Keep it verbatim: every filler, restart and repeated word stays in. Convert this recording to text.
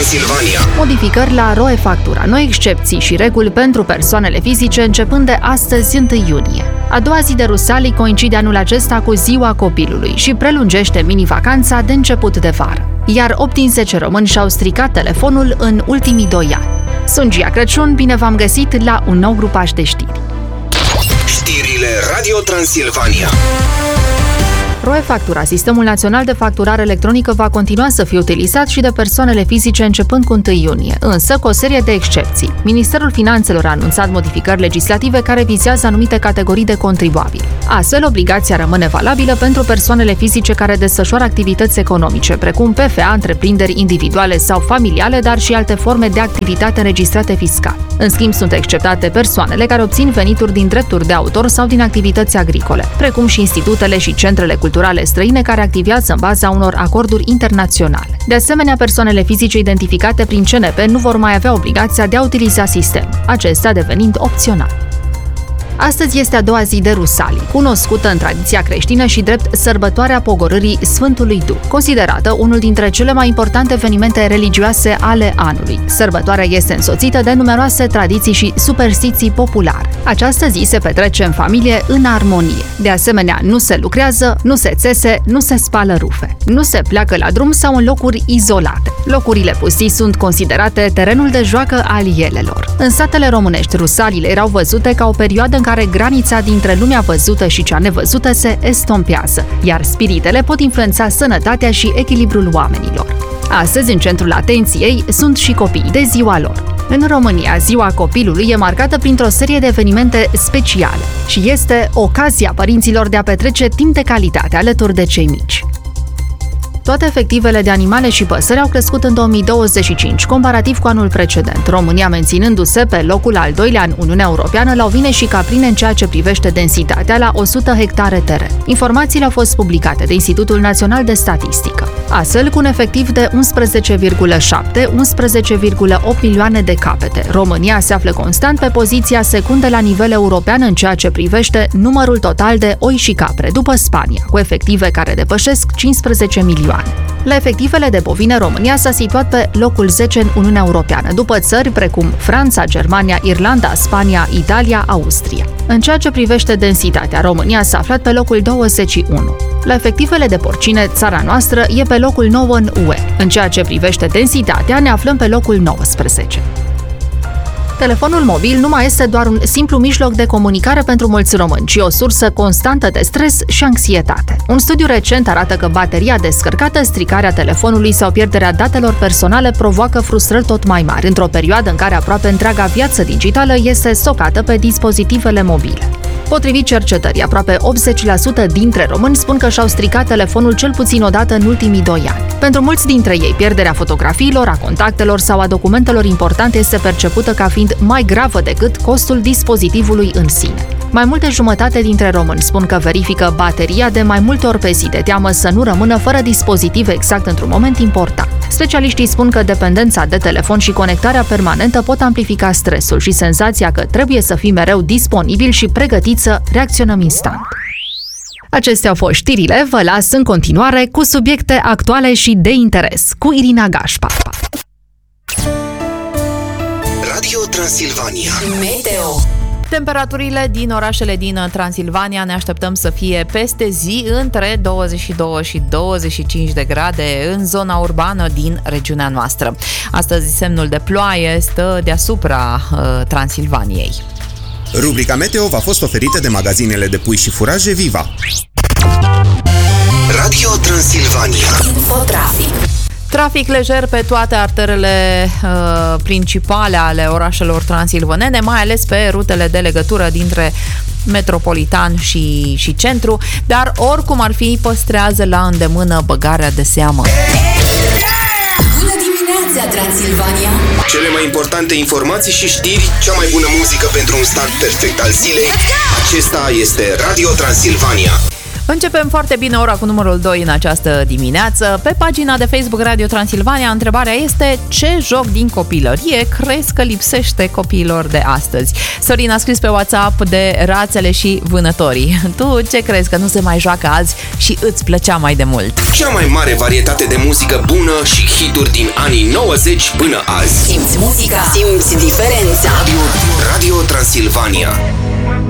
Transilvania. Modificări la RoE-factura, noi excepții și reguli pentru persoanele fizice începând de astăzi, întâi iunie. A doua zi de Rusalii coincide anul acesta cu Ziua Copilului și prelungește mini-vacanța de început de vară. Iar opt din zece români și-au stricat telefonul în ultimii doi ani. Sunt Gia Crăciun, bine v-am găsit la un nou grupaj de știri. Știrile Radio Transilvania. RoE-factura, Sistemul Național de Facturare Electronică, va continua să fie utilizat și de persoanele fizice începând cu întâi iunie, însă cu o serie de excepții. Ministerul Finanțelor a anunțat modificări legislative care vizează anumite categorii de contribuabili. Astfel, obligația rămâne valabilă pentru persoanele fizice care desfășoară activități economice, precum P F A, întreprinderi individuale sau familiale, dar și alte forme de activitate înregistrate fiscal. În schimb, sunt exceptate persoanele care obțin venituri din drepturi de autor sau din activități agricole, precum și institutele și centrele culturale străine care activează în baza unor acorduri internaționale. De asemenea, persoanele fizice identificate prin C N P nu vor mai avea obligația de a utiliza sistemul, acesta devenind opțional. Astăzi este a doua zi de Rusalii, cunoscută în tradiția creștină și drept sărbătoarea pogorârii Sfântului Duh, considerată unul dintre cele mai importante evenimente religioase ale anului. Sărbătoarea este însoțită de numeroase tradiții și superstiții populare. Această zi se petrece în familie în armonie. De asemenea, nu se lucrează, nu se țese, nu se spală rufe. Nu se pleacă la drum sau în locuri izolate. Locurile pustii sunt considerate terenul de joacă al ielelor. În satele românești, Rusaliile erau văzute ca o perioadă în care granița dintre lumea văzută și cea nevăzută se estompează, iar spiritele pot influența sănătatea și echilibrul oamenilor. Astăzi, în centrul atenției, sunt și copiii de ziua lor. În România, Ziua Copilului e marcată printr-o serie de evenimente speciale și este ocazia părinților de a petrece timp de calitate alături de cei mici. Toate efectivele de animale și păsări au crescut în două mii douăzeci și cinci, comparativ cu anul precedent, România menținându-se pe locul al doilea în Uniunea Europeană la ovine și caprine în ceea ce privește densitatea la o sută hectare teren. Informațiile au fost publicate de Institutul Național de Statistică. Astfel, cu un efectiv de unsprezece virgulă șapte - unsprezece virgulă opt milioane de capete, România se află constant pe poziția secundă la nivel european în ceea ce privește numărul total de oi și capre, după Spania, cu efective care depășesc cincisprezece milioane. La efectivele de bovine, România s-a situat pe locul zece în Uniunea Europeană, după țări precum Franța, Germania, Irlanda, Spania, Italia, Austria. În ceea ce privește densitatea, România s-a aflat pe locul douăzeci și unu. La efectivele de porcine, țara noastră e pe locul nouă în U E. În ceea ce privește densitatea, ne aflăm pe locul nouăsprezece. Telefonul mobil nu mai este doar un simplu mijloc de comunicare pentru mulți români, ci o sursă constantă de stres și anxietate. Un studiu recent arată că bateria descărcată, stricarea telefonului sau pierderea datelor personale provoacă frustrări tot mai mari, într-o perioadă în care aproape întreaga viață digitală este stocată pe dispozitivele mobile. Potrivit cercetării, aproape optzeci la sută dintre români spun că și-au stricat telefonul cel puțin o dată în ultimii doi ani. Pentru mulți dintre ei, pierderea fotografiilor, a contactelor sau a documentelor importante este percepută ca fiind mai gravă decât costul dispozitivului în sine. Mai mult de jumătate dintre români spun că verifică bateria de mai multe ori pe zi, de teamă să nu rămână fără dispozitiv exact într-un moment important. Specialiștii spun că dependența de telefon și conectarea permanentă pot amplifica stresul și senzația că trebuie să fii mereu disponibil și pregătit să reacționăm instant. Acestea au fost știrile, vă las în continuare cu subiecte actuale și de interes, cu Irina Gașpa. Radio Transilvania. Meteo. Temperaturile din orașele din Transilvania ne așteptăm să fie peste zi între douăzeci și doi și douăzeci și cinci de grade în zona urbană din regiunea noastră. Astăzi semnul de ploaie stă deasupra uh, Transilvaniei. Rubrica Meteo v-a fost oferită de magazinele de pui și furaje Viva. Radio Transilvania. Infotrafic. Trafic lejer pe toate arterele uh, principale ale orașelor transilvanene, mai ales pe rutele de legătură dintre metropolitan și, și centru, dar oricum ar fi, păstrează la îndemână băgarea de seamă. Bună dimineața, Transilvania! Cele mai importante informații și știri, cea mai bună muzică pentru un start perfect al zilei. Acesta este Radio Transilvania. Începem foarte bine ora cu numărul doi în această dimineață. Pe pagina de Facebook Radio Transilvania, întrebarea este: ce joc din copilărie crezi că lipsește copiilor de astăzi? Sorin a scris pe WhatsApp de rațele și vânătorii. Tu ce crezi că nu se mai joacă azi și îți plăcea mai de mult? Cea mai mare varietate de muzică bună și hituri din anii nouăzeci până azi. Simți muzica, simți diferența. Radio, Radio Transilvania.